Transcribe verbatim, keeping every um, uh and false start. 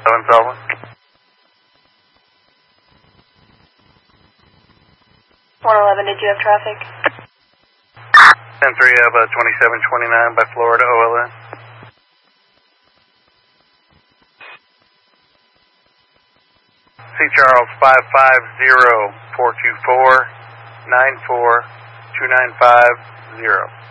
seven Sullivan. one eleven, did you have traffic? ten three, I have a twenty-seven twenty-nine by Florida O L N. C Charles five five zero, four two four, nine four two nine five zero.